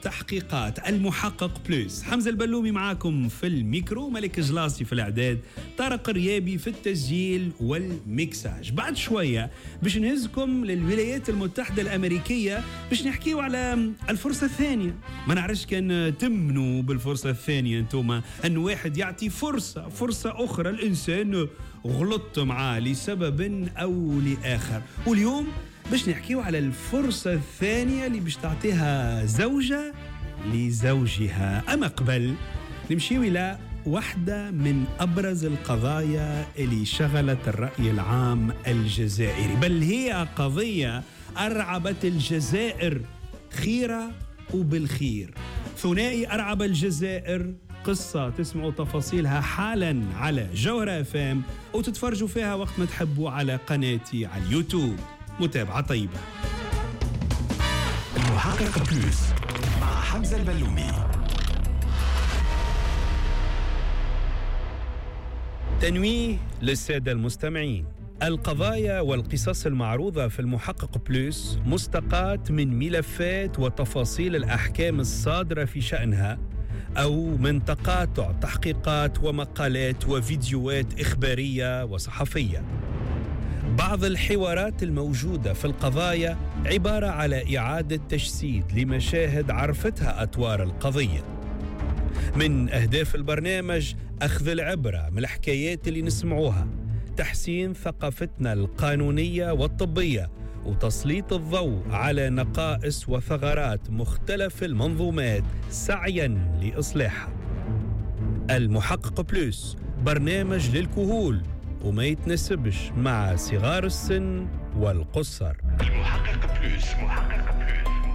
والتحقيقات المحقق بلوس. حمزة البلومي معاكم في الميكرو، ملك جلاصي في الإعداد، طارق الريابي في التسجيل والميكساج. بعد شوية باش نهزكم للولايات المتحدة الأمريكية باش نحكيو على الفرصة الثانية. ما نعرفش كان تمنوا بالفرصة الثانية انتوما، أن واحد يعطي فرصة أخرى الإنسان غلط معاه لسبب أو لآخر. واليوم باش نحكيو على الفرصة الثانية اللي باش تعطيها زوجة لزوجها. أما قبل نمشيو إلى واحدة من أبرز القضايا اللي شغلت الرأي العام الجزائري، بل هي قضية أرعبت الجزائر خيرة وبالخير. ثنائي أرعب الجزائر، قصة تسمعوا تفاصيلها حالا على جوهرة FM وتتفرجوا فيها وقت ما تحبوا على قناتي على اليوتيوب. متابعة طيبة. المحقق بلوس مع حمزة البلومي. تنويه للسادة المستمعين: القضايا والقصص المعروضة في المحقق بلوس مستقاة من ملفات وتفاصيل الأحكام الصادرة في شأنها، أو من تقاطع تحقيقات ومقالات وفيديوهات إخبارية وصحفية. بعض الحوارات الموجودة في القضايا عبارة على إعادة تجسيد لمشاهد عرفتها أطوار القضية. من أهداف البرنامج أخذ العبرة من الحكايات اللي نسمعوها، تحسين ثقافتنا القانونية والطبية، وتسليط الضوء على نقائص وثغرات مختلف المنظومات سعياً لإصلاحها. المحقق بلوس برنامج للكهول وما يتناسبش مع صغار السن والقصر. المحقق بلوس.